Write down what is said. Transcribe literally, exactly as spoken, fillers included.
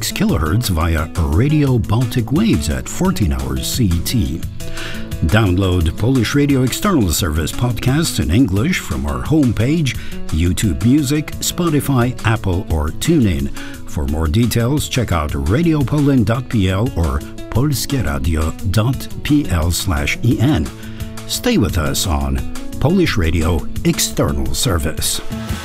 six kilohertz via Radio Baltic Waves at fourteen hours C E T. Download Polish Radio External Service podcasts in English from our homepage, YouTube Music, Spotify, Apple, or TuneIn. For more details, check out radio poland dot p l or polskieradio dot p l slash e n. Stay with us on Polish Radio External Service.